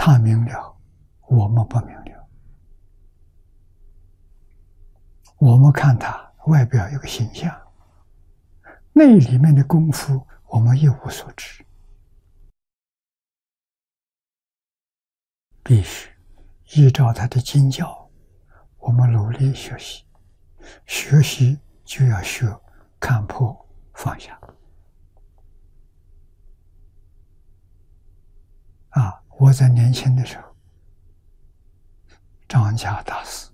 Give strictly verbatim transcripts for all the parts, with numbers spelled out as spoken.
他明了，我们不明了。我们看他外表有个形象，那里面的功夫我们一无所知。必须依照他的经教，我们努力学习。学习就要学看破放下。啊，我在年轻的时候，张家大师，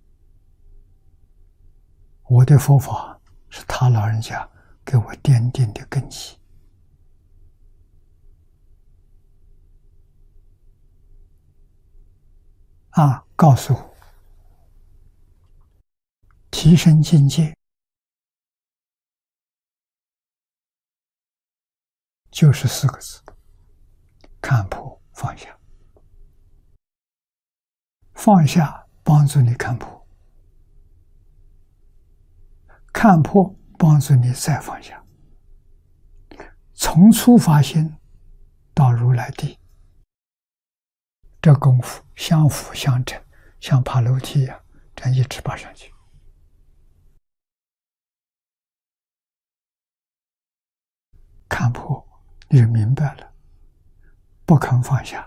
我的佛法是他老人家给我奠定的根基。啊，告诉我，提升境界就是四个字：看破放下。放下帮助你看破，看破帮助你再放下。从初发心到如来地，这功夫相辅相成，像爬楼梯一样，这样一直爬上去。看破，你就明白了，不肯放下。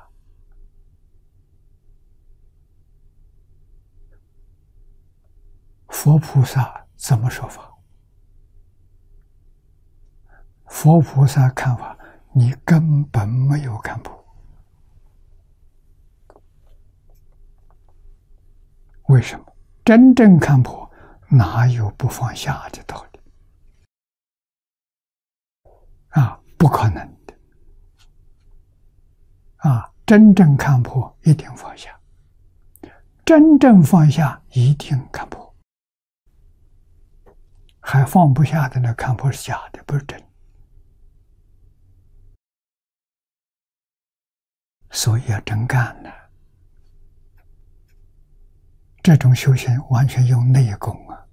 佛菩萨怎么说法？佛菩萨看法，你根本没有看破。为什么？真正看破，哪有不放下的道理？啊，不可能的。啊，真正看破，一定放下。真正放下，一定看破。还放不下的那看破是假的，不是真的。所以要真干呢。这种修行完全用内功啊，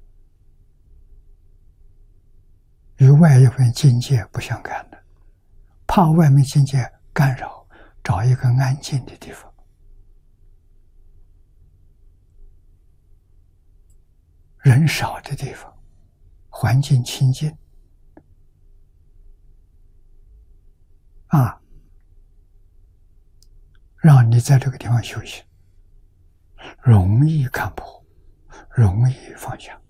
与外面境界不相干的。怕外面境界干扰，找一个安静的地方，人少的地方，环境清净啊，让你在这个地方修行，容易看破，容易放下。